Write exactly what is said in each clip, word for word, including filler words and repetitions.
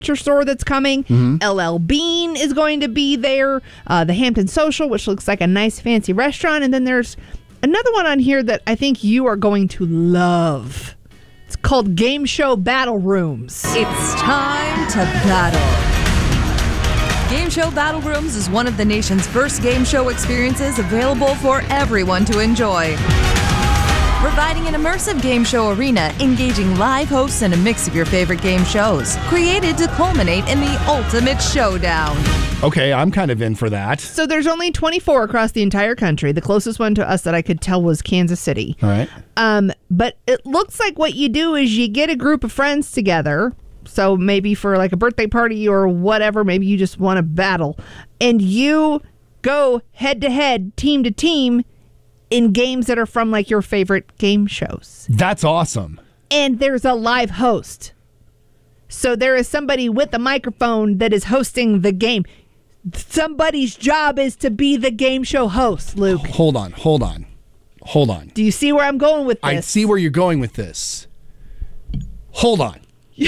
store that's coming. Mm-hmm. L L Bean is going to be there. Uh, the Hampton Social, which looks like a nice fancy restaurant. And then there's another one on here that I think you are going to love. It's called Game Show Battle Rooms. It's time to battle. Game Show Battle Rooms is one of the nation's first game show experiences available for everyone to enjoy. Providing an immersive game show arena, engaging live hosts and a mix of your favorite game shows, created to culminate in the ultimate showdown. Okay, I'm kind of in for that. So there's only twenty-four across the entire country. The closest one to us that I could tell was Kansas City. All right. Um, but it looks like what you do is you get a group of friends together. So maybe for like a birthday party or whatever, maybe you just want to battle. And you go head to head, team to team in games that are from like your favorite game shows. That's awesome. And there's a live host. So there is somebody with a microphone that is hosting the game. Somebody's job is to be the game show host, Luke. Hold on, hold on, hold on. Do you see where I'm going with this? I see where you're going with this. Hold on.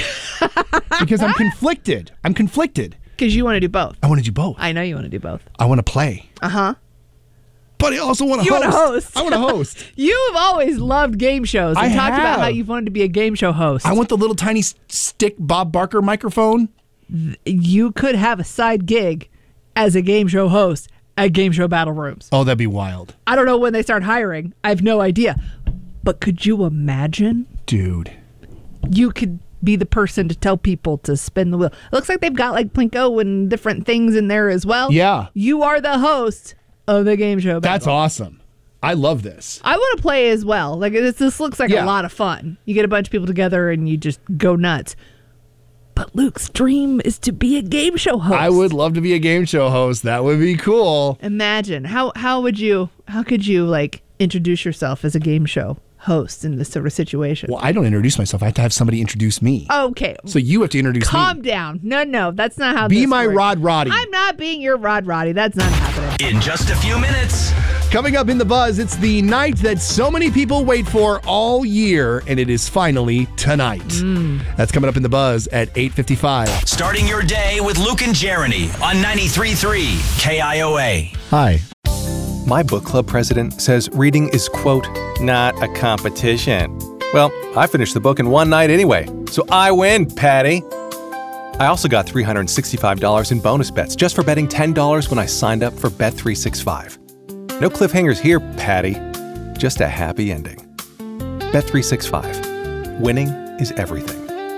Because I'm conflicted. I'm conflicted. Because you want to do both. I want to do both. I know you want to do both. I want to play. Uh-huh. But I also want to you host. You want to host. I want to host. You have always loved game shows and I talked have. about how you've wanted to be a game show host. I want the little tiny stick Bob Barker microphone. You could have a side gig as a game show host at Game Show Battle Rooms. Oh, that'd be wild. I don't know when they start hiring. I have no idea. But could you imagine? Dude. You could be the person to tell people to spin the wheel. It looks like they've got like Plinko and different things in there as well. Yeah. You are the host of the game show battle. That's awesome. I love this. I want to play as well. Like this, this looks like Yeah. a lot of fun. You get a bunch of people together and you just go nuts. But Luke's dream is to be a game show host. I would love to be a game show host. That would be cool. Imagine how how would you how could you like introduce yourself as a game show host in this sort of situation? Well, I don't introduce myself. I have to have somebody introduce me. Okay. So you have to introduce Calm me. down. No, no, that's not how Be this my works. Rod Roddy. I'm not being your Rod Roddy. That's not happening. In just a few minutes. Coming up in the Buzz, it's the night that so many people wait for all year, and it is finally tonight. Mm. That's coming up in the Buzz at eight fifty-five. Starting your day with Luke and Jeremy on ninety-three point three K I O A. Hi. My book club president says reading is, quote, not a competition. Well, I finished the book in one night anyway, so I win, Patty. I also got three hundred sixty-five dollars in bonus bets just for betting ten dollars when I signed up for Bet three sixty-five. No cliffhangers here, Patty. Just a happy ending. Bet three sixty-five. Winning is everything.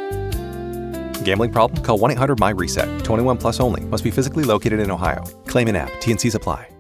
Gambling problem? Call one eight hundred my reset. twenty-one plus only. Must be physically located in Ohio. Claim in app. T and Cs apply.